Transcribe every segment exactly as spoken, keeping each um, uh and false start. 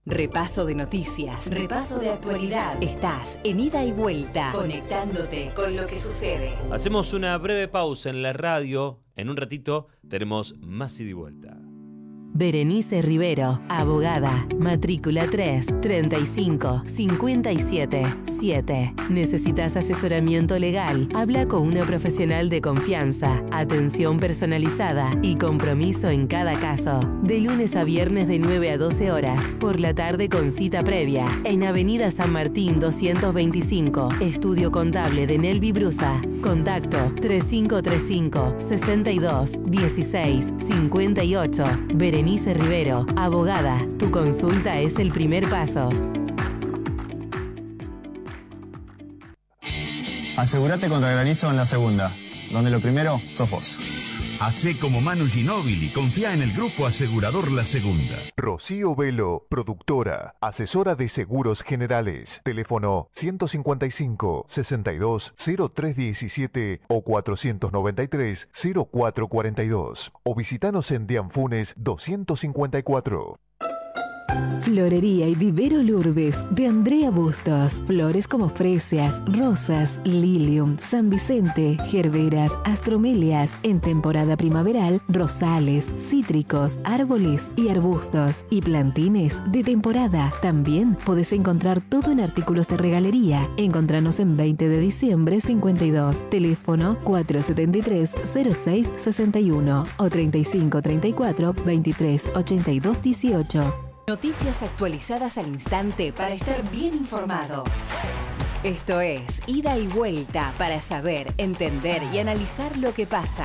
Repaso de noticias, repaso de actualidad. Estás en Ida y Vuelta, conectándote con lo que sucede. Hacemos una breve pausa en la radio. En un ratito tenemos más Ida y Vuelta. Berenice Rivero, abogada, matrícula tres, treinta y cinco, cincuenta y siete, siete. ¿Necesitas asesoramiento legal? Habla con una profesional de confianza, atención personalizada y compromiso en cada caso. De lunes a viernes de nueve a doce horas, por la tarde con cita previa, en Avenida San Martín doscientos veinticinco, Estudio Contable de Nelvi Brusa. Contacto tres cinco tres cinco, sesenta y dos, dieciséis, cincuenta y ocho. Berenice Rivero, abogada. Tu consulta es el primer paso. Asegúrate contra granizo en la segunda, donde lo primero sos vos. Hacé como Manu Ginóbili, confía en el Grupo Asegurador La Segunda. Rocío Velo, productora, asesora de seguros generales. Teléfono ciento cincuenta y cinco, sesenta y dos, cero tres diecisiete o cuatrocientos noventa y tres, cero cuatro cuarenta y dos. O visitanos en Dianfunes doscientos cincuenta y cuatro. Florería y Vivero Lourdes de Andrea Bustos. Flores como fresias, rosas, lilium, San Vicente, gerberas, astromelias. En temporada primaveral, rosales, cítricos, árboles y arbustos. Y plantines de temporada. También podés encontrar todo en artículos de regalería. Encontranos en veinte de diciembre cincuenta y dos. Teléfono cuatro siete tres, cero seis seis uno o treinta y cinco treinta y cuatro, veintitrés ochenta y dos dieciocho. Noticias actualizadas al instante para estar bien informado. Esto es Ida y Vuelta para saber, entender y analizar lo que pasa.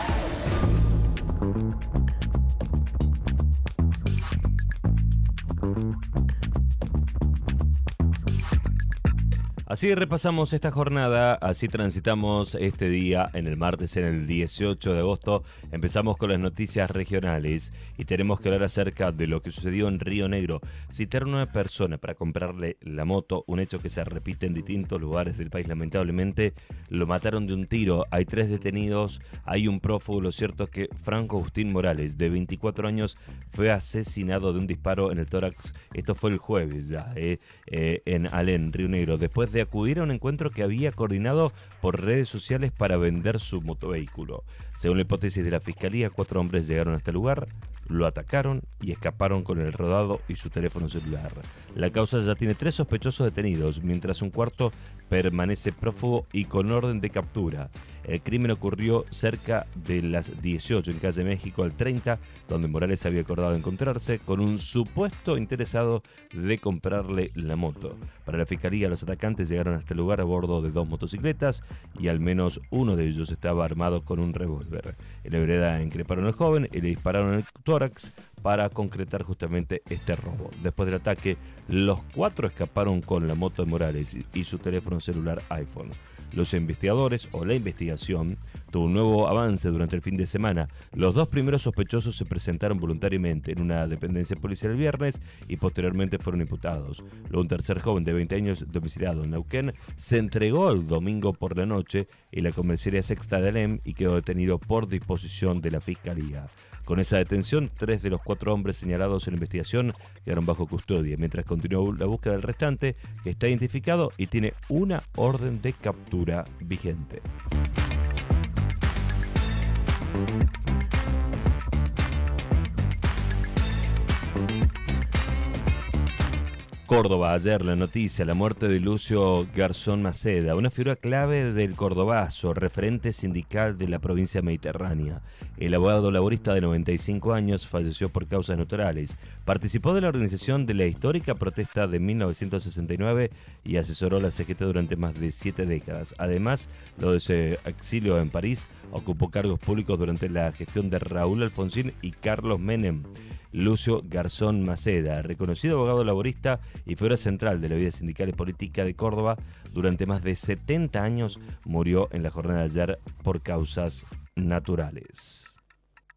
Así repasamos esta jornada, así transitamos este día en el martes, en el dieciocho de agosto. Empezamos con las noticias regionales y tenemos que hablar acerca de lo que sucedió en Río Negro. Citaron a una persona para comprarle la moto, un hecho que se repite en distintos lugares del país. Lamentablemente lo mataron de un tiro, hay tres detenidos, hay un prófugo. Lo cierto es que Franco Agustín Morales, de veinticuatro años, fue asesinado de un disparo en el tórax. Esto fue el jueves ya, eh, eh, en Alén, Río Negro, después de acudir a un encuentro que había coordinado por redes sociales para vender su motovehículo. Según la hipótesis de la fiscalía, cuatro hombres llegaron a este lugar, lo atacaron y escaparon con el rodado y su teléfono celular. La causa ya tiene tres sospechosos detenidos, mientras un cuarto permanece prófugo y con orden de captura. El crimen ocurrió cerca de las dieciocho en calle México al treinta, donde Morales había acordado encontrarse con un supuesto interesado de comprarle la moto. Para la fiscalía, los atacantes llegaron a este lugar a bordo de dos motocicletas y al menos uno de ellos estaba armado con un revólver. En la vereda increparon al joven y le dispararon en el tórax para concretar justamente este robo. Después del ataque, los cuatro escaparon con la moto de Morales y su teléfono celular iPhone. Los investigadores, o la investigación, tuvo un nuevo avance durante el fin de semana. Los dos primeros sospechosos se presentaron voluntariamente en una dependencia policial el viernes y posteriormente fueron imputados. Luego un tercer joven de veinte años domiciliado en Neuquén se entregó el domingo por la noche en la comisaría sexta de Alem y quedó detenido por disposición de la fiscalía. Con esa detención, tres de los cuatro hombres señalados en la investigación quedaron bajo custodia, mientras continuó la búsqueda del restante, que está identificado y tiene una orden de captura vigente. Córdoba, ayer la noticia, la muerte de Lucio Garzón Maceda, una figura clave del cordobazo, referente sindical de la provincia mediterránea. El abogado laborista de noventa y cinco años falleció por causas naturales. Participó de la organización de la histórica protesta de mil novecientos sesenta y nueve y asesoró a la C G T durante más de siete décadas. Además, luego de su exilio en París, ocupó cargos públicos durante la gestión de Raúl Alfonsín y Carlos Menem. Lucio Garzón Maceda, reconocido abogado laborista y figura central de la vida sindical y política de Córdoba, durante más de setenta años murió en la jornada de ayer por causas naturales.